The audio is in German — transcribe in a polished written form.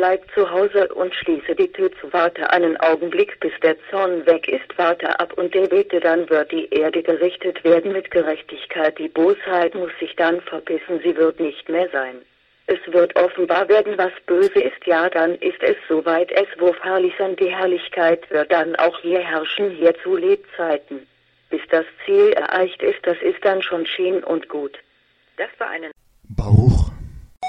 bleib zu Hause und schließe die Tür zu. Warte einen Augenblick, bis der Zorn weg ist. Warte ab und der bete, dann wird die Erde gerichtet werden mit Gerechtigkeit. Die Bosheit muss sich dann verbissen, sie wird nicht mehr sein. Es wird offenbar werden, was böse ist, ja, dann ist es soweit, es wo herrlich sein, die Herrlichkeit wird dann auch hier herrschen, hier zu Lebzeiten. Bis das Ziel erreicht ist, das ist dann schon schien und gut. Das war eine Baruch